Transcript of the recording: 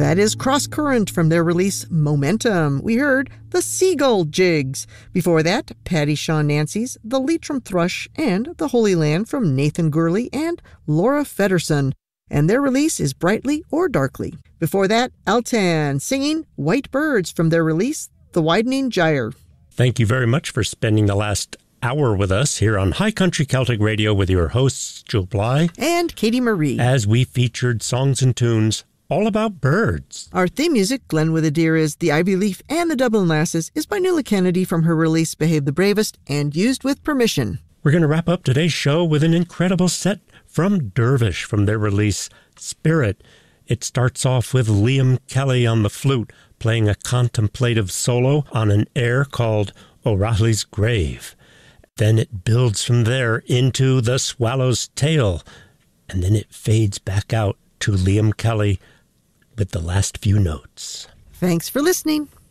That is Cross Current from their release Momentum. We heard the Seagull Jigs. Before that, Patty Shaw Nancy's The Leitrim Thrush and The Holy Land from Nathan Gurley and Laura Fedderson. And their release is Brightly or Darkly. Before that, Altan singing White Birds from their release The Widening Gyre. Thank you very much for spending the last hour with us here on High Country Celtic Radio with your hosts, Joe Bly and Katie Marie, as we featured songs and tunes all about birds. Our theme music, Glen with a Deer, is The Ivy Leaf and the Dublin Lasses, is by Nuala Kennedy from her release Behave the Bravest and used with permission. We're going to wrap up today's show with an incredible set from Dervish from their release Spirit. It starts off with Liam Kelly on the flute playing a contemplative solo on an air called O'Reilly's Grave. Then it builds from there into The Swallow's Tail, and then it fades back out to Liam Kelly with the last few notes. Thanks for listening.